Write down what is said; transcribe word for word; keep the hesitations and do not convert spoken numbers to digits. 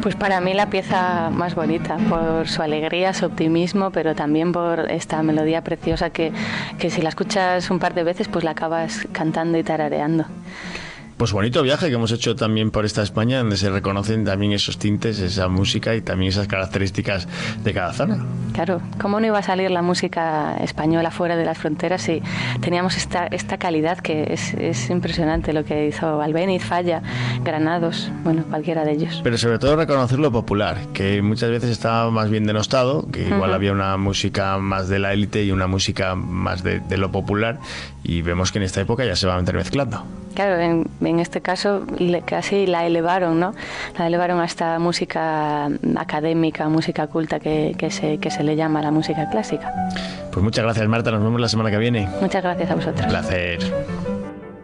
Pues para mí la pieza más bonita, por su alegría, su optimismo, pero también por esta melodía preciosa que, que si la escuchas un par de veces, pues la acabas cantando y tarareando. Pues bonito viaje que hemos hecho también por esta España, donde se reconocen también esos tintes, esa música y también esas características de cada zona. Claro, ¿cómo no iba a salir la música española fuera de las fronteras si teníamos esta, esta calidad que es, es impresionante lo que hizo Albéniz, Falla, Granados, bueno, cualquiera de ellos? Pero sobre todo reconocer lo popular, que muchas veces estaba más bien denostado, que igual uh-huh. había una música más de la élite y una música más de, de lo popular, y vemos que en esta época ya se va entremezclando. Claro, en, en este caso le, casi la elevaron, ¿no? La elevaron a esta música académica, música culta que, que, se, que se le llama la música clásica. Pues muchas gracias, Marta, nos vemos la semana que viene. Muchas gracias a vosotros. Un placer.